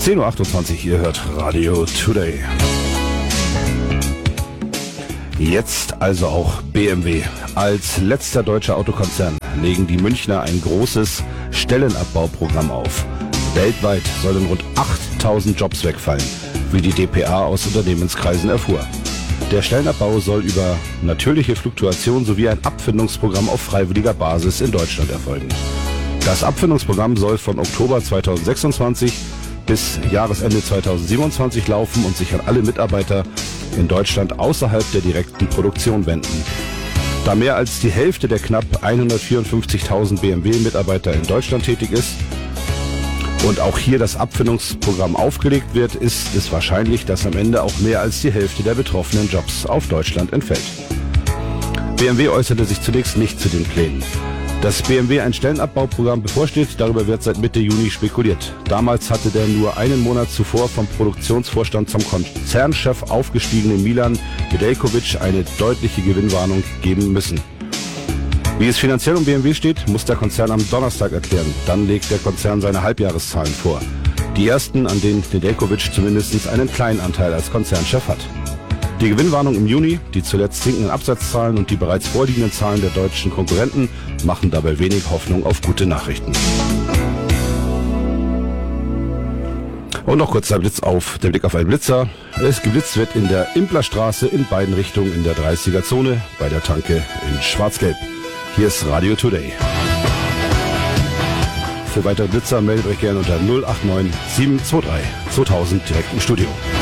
10.28 Uhr, ihr hört Radio Today. Jetzt also auch BMW. Als letzter deutscher Autokonzern legen die Münchner ein großes Stellenabbauprogramm auf. Weltweit sollen rund 8.000 Jobs wegfallen, wie die dpa aus Unternehmenskreisen erfuhr. Der Stellenabbau soll über natürliche Fluktuation sowie ein Abfindungsprogramm auf freiwilliger Basis in Deutschland erfolgen. Das Abfindungsprogramm soll von Oktober 2026 bis Jahresende 2027 laufen und sich an alle Mitarbeiter in Deutschland außerhalb der direkten Produktion wenden. Da mehr als die Hälfte der knapp 154.000 BMW-Mitarbeiter in Deutschland tätig ist und auch hier das Abfindungsprogramm aufgelegt wird, ist es wahrscheinlich, dass am Ende auch mehr als die Hälfte der betroffenen Jobs auf Deutschland entfällt. BMW äußerte sich zunächst nicht zu den Plänen. Dass BMW ein Stellenabbauprogramm bevorsteht, darüber wird seit Mitte Juni spekuliert. Damals hatte der nur einen Monat zuvor vom Produktionsvorstand zum Konzernchef aufgestiegene Milan Nedeljković eine deutliche Gewinnwarnung geben müssen. Wie es finanziell um BMW steht, muss der Konzern am Donnerstag erklären. Dann legt der Konzern seine Halbjahreszahlen vor. Die ersten, an denen Nedeljković zumindest einen kleinen Anteil als Konzernchef hat. Die Gewinnwarnung im Juni, die zuletzt sinkenden Absatzzahlen und die bereits vorliegenden Zahlen der deutschen Konkurrenten machen dabei wenig Hoffnung auf gute Nachrichten. Und noch kurz der Blick auf einen Blitzer. Es geblitzt wird in der Implerstraße in beiden Richtungen in der 30er-Zone bei der Tanke in Schwarz-Gelb. Hier ist Radio Today. Für weitere Blitzer meldet euch gerne unter 089 723 2000 direkt im Studio.